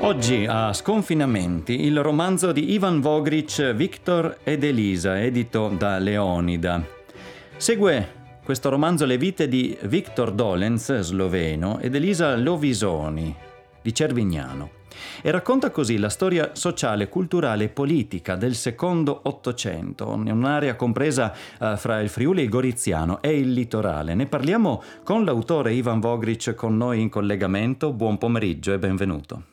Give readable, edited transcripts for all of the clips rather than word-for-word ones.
Oggi a Sconfinamenti il romanzo di Ivan Vogric Victor ed Elisa, edito da Leonida. Segue questo romanzo le vite di Victor Dolenz, sloveno, ed Elisa Lovisoni, di Cervignano, e racconta così la storia sociale, culturale e politica del secondo Ottocento, in un'area compresa fra il Friuli e il Goriziano e il litorale. Ne parliamo con l'autore Ivan Vogric con noi in collegamento. Buon pomeriggio e benvenuto.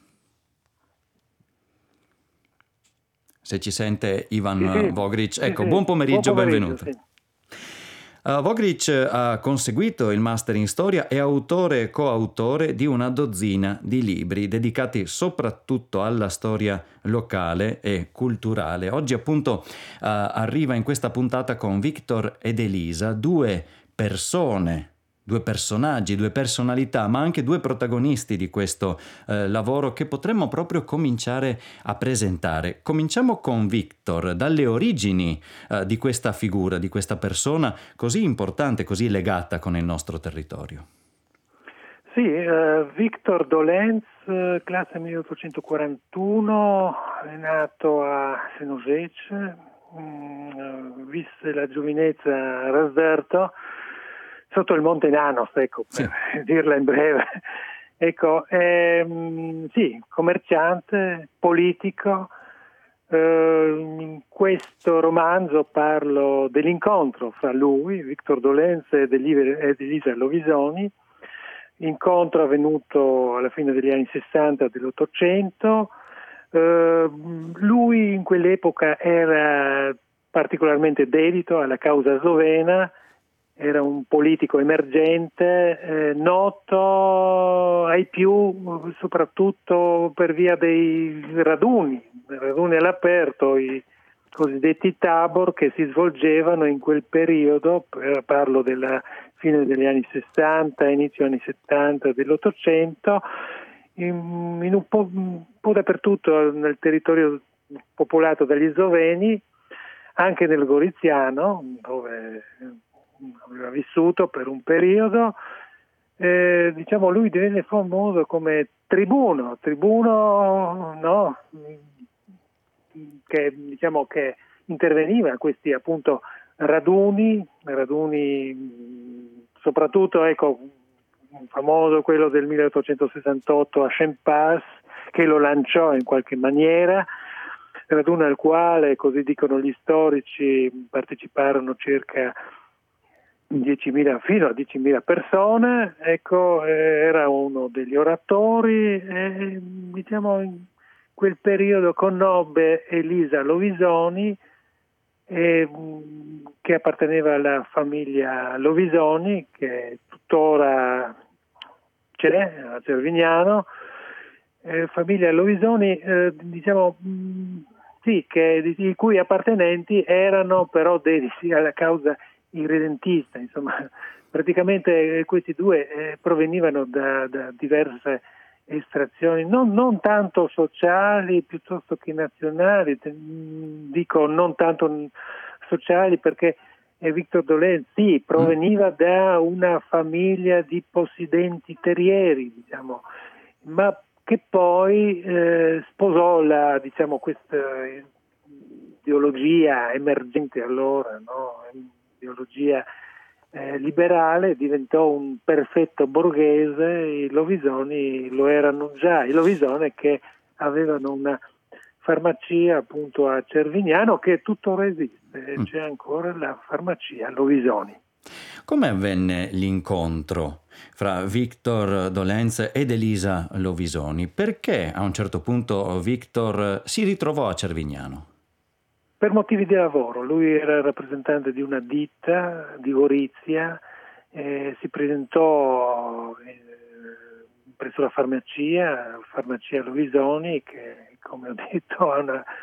Se ci sente Ivan Vogric. Ecco, buon pomeriggio, benvenuto. Sì. Vogric ha conseguito il master in storia e autore e coautore di una dozzina di libri dedicati soprattutto alla storia locale e culturale. Oggi appunto arriva in questa puntata con Victor ed Elisa, due personaggi, due personalità, ma anche due protagonisti di questo lavoro che potremmo proprio cominciare a presentare. Cominciamo con Victor, dalle origini di questa figura, di questa persona così importante, così legata con il nostro territorio. Sì, Victor Dolenz, classe 1841, è nato a Senosec, visse la giovinezza a Rasberto, sotto il Monte Nanos, ecco, Sì. per dirla in breve. Ecco, sì, commerciante, politico. In questo romanzo parlo dell'incontro fra lui, Victor Dolenz, ed Elisa Lovisoni, incontro avvenuto alla fine degli anni 60 dell'Ottocento. Lui in quell'epoca era particolarmente dedito alla causa slovena, era un politico emergente, noto ai più soprattutto per via dei raduni all'aperto, i cosiddetti tabor che si svolgevano in quel periodo, parlo della fine degli anni 60, inizio anni 70 dell'Ottocento, un po' dappertutto nel territorio popolato dagli sloveni, anche nel Goriziano, dove aveva vissuto per un periodo. Diciamo, lui divenne famoso come tribuno, no? che interveniva a questi appunto raduni soprattutto, ecco, famoso quello del 1868 a Champasse, che lo lanciò in qualche maniera, raduno al quale, così dicono gli storici, parteciparono circa 10.000, fino a 10.000 persone. Ecco, era uno degli oratori e, diciamo, in quel periodo conobbe Elisa Lovisoni, che apparteneva alla famiglia Lovisoni, che tuttora c'è a Cervignano, famiglia Lovisoni, diciamo, sì, i cui appartenenti erano però dediti alla causa irredentista. Insomma, praticamente questi due provenivano da diverse estrazioni, non tanto sociali piuttosto che nazionali. Dico non tanto sociali perché Victor Dolenz sì, proveniva da una famiglia di possidenti terrieri, diciamo, ma che poi sposò questa ideologia emergente allora, no? Ideologia liberale, diventò un perfetto borghese. I Lovisoni lo erano già, i Lovisoni che avevano una farmacia appunto a Cervignano che tuttora esiste, c'è ancora la farmacia Lovisoni. Come avvenne l'incontro fra Victor Dolenz ed Elisa Lovisoni? Perché a un certo punto Victor si ritrovò a Cervignano? Per motivi di lavoro. Lui era rappresentante di una ditta di Gorizia, si presentò presso la farmacia Lovisoni, che come ho detto ha una